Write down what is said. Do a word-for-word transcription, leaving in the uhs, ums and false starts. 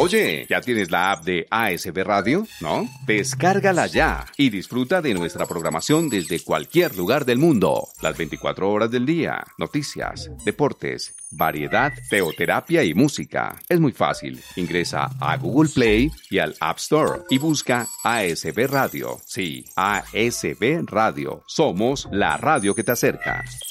Oye, ¿ya tienes la app de A S B Radio? ¿No? Descárgala ya y disfruta de nuestra programación desde cualquier lugar del mundo. Las veinticuatro horas del día, noticias, deportes, variedad, teoterapia y música. Es muy fácil. Ingresa a Google Play y al App Store y busca A S B Radio. Sí, A S B Radio. Somos la radio que te acerca.